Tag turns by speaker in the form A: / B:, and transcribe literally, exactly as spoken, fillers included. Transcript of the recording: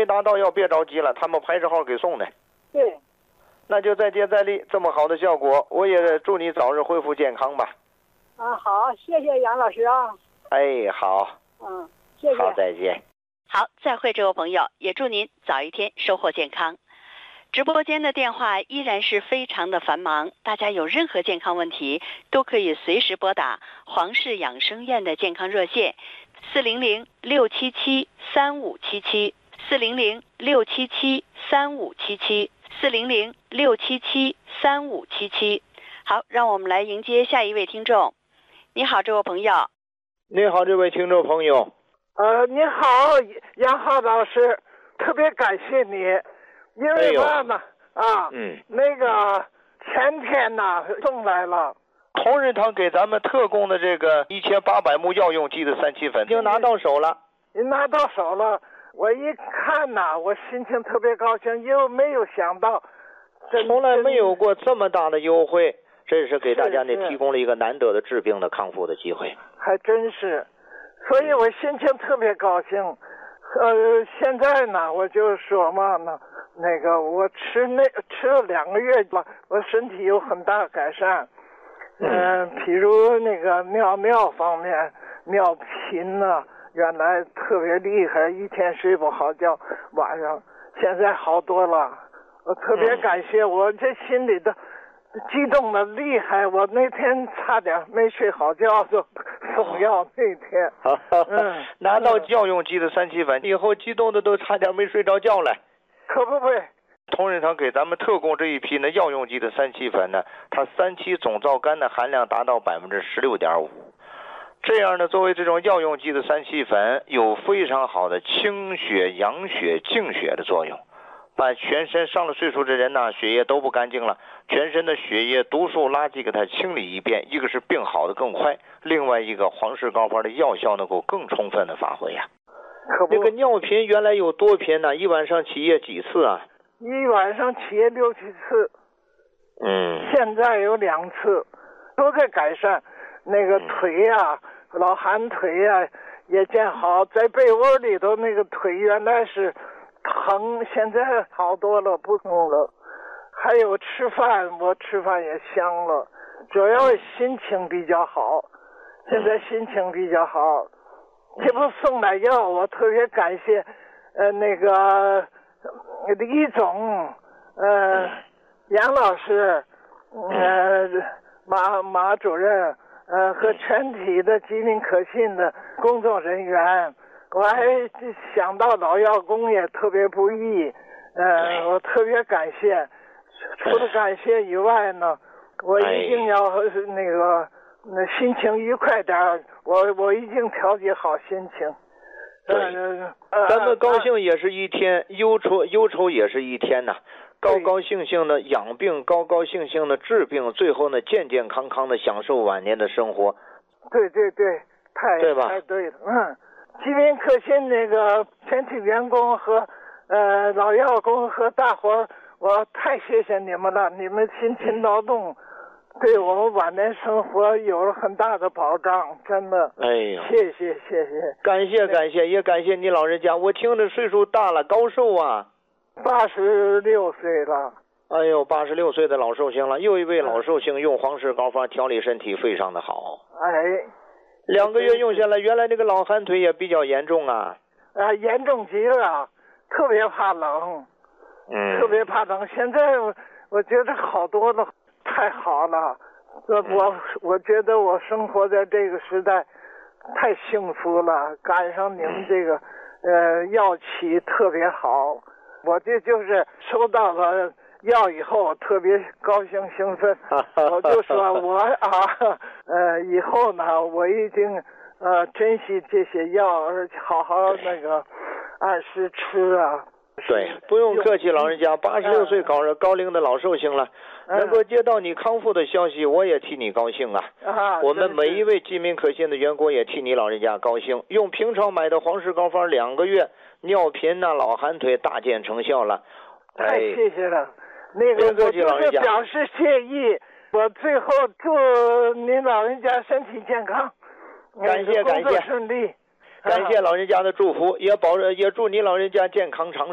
A: 没达到要别着急了，他们排着号给送的。
B: 对。
A: 那就再接再厉，这么好的效果，我也祝你早日恢复健康吧。
B: 啊，好，谢谢杨老师啊。
A: 哎，好。
B: 嗯，谢谢。
A: 好，再见。
C: 好，再会，这位朋友，也祝您早一天收获健康。直播间的电话依然是非常的繁忙，大家有任何健康问题都可以随时拨打黄氏养生院的健康热线四零零六七七三五七七四零零六七七三五七七四零零六七七三五七七。好，让我们来迎接下一位听众。你好，这位朋友。
A: 你好，这位听众朋友。
D: 呃，你好，杨浩老师，特别感谢你，因为嘛呢、哎、啊，
A: 嗯，
D: 那个前天呢送来了，
A: 同仁堂给咱们特供的这个一千八百目药用鸡的三七粉，已经拿到手了。
D: 你拿到手了，我一看呐，我心情特别高兴，又没有想到，
A: 从来没有过这么大的优惠，这是给大家呢
D: 是是
A: 提供了一个难得的治病的康复的机会。
D: 还真是，所以我心情特别高兴。呃，现在呢，我就说嘛呢，那个我吃那吃了两个月了，我身体有很大改善。嗯、呃，比如那个尿尿方面，尿频呢，原来特别厉害，一天睡不好觉，晚上现在好多了。我特别感谢，我这心里的激动的厉害，我那天差点没睡好觉，就送药那天。
A: 嗯，拿到药用鸡的三七粉以后，激动的都差点没睡着觉了。
D: 可不会。
A: 同仁堂给咱们特供这一批呢药用鸡的三七粉呢，它三七总皂苷的含量达到百分之十六点五。这样呢，作为这种药用鸡的三七粉，有非常好的清血、养血、净血的作用。把全身上了岁数的人呢，血液都不干净了，全身的血液毒素垃圾给它清理一遍，一个是病好的更快，另外一个黄氏膏方的药效能够更充分的发挥呀、啊。那个尿频原来有多频呢？一晚上起夜几次啊？
D: 一晚上起夜六七次。
A: 嗯。
D: 现在有两次，都在改善。那个腿呀、啊嗯，老寒腿呀、啊、也见好，在被窝里头那个腿原来是疼，现在好多了，不痛了。还有吃饭，我吃饭也香了，主要心情比较好，现在心情比较好。这不送来药，我特别感谢，呃，那个李总，呃，杨老师，呃，马马主任，呃，和全体的吉林可信的工作人员。我还想到老药工也特别不易，呃，我特别感谢。除了感谢以外呢，我一定要那个那心情愉快点，我我一定调节好心情。
A: 对，呃、咱们高兴也是一天，呃、忧愁忧愁也是一天呐。高高兴兴的养病，高高兴兴的治病，最后呢健健康康的享受晚年的生活。
D: 对对对，太
A: 对吧？
D: 太对了，嗯。吉林可信那个全体员工和呃老药工和大伙儿，我太谢谢你们了，你们辛勤劳动，对我们晚年生活有了很大的保障，真的。
A: 哎呀，
D: 谢谢谢谢，
A: 感谢感谢，也感谢你老人家，我听着岁数大了，高寿啊？
D: 八十六岁了。
A: 哎呦，八十六岁的老寿星了，又一位老寿星用黄氏膏方调理身体，非常的好。
D: 哎。
A: 两个月用下来，原来那个老寒腿也比较严重啊。
D: 啊，严重极了，特别怕冷，
A: 嗯，
D: 特别怕冷。现在我我觉得好多了，太好了。我、嗯、我我觉得我生活在这个时代太幸福了，赶上你们这个、嗯、呃药企特别好，我这就是收到了药以后特别高兴兴奋，我就说我啊，呃，以后呢，我一定呃珍惜这些药，而且好好那个按时吃啊。
A: 对，不用客气，老人家，八十六岁高高龄的老寿星了，
D: 嗯、
A: 能够接到你康复的消息，我也替你高兴啊。
D: 啊，
A: 我们每一位吉民可信的员工也替你老人家高兴。用平常买的黄氏膏方两个月，尿频呐、老寒腿大见成效了。
D: 太谢谢了。那个我就是表示谢意，我最后祝您老人家身体健康，
A: 感谢感谢，
D: 顺利，
A: 感谢老人家的祝福，也保也祝你老人家健康长寿。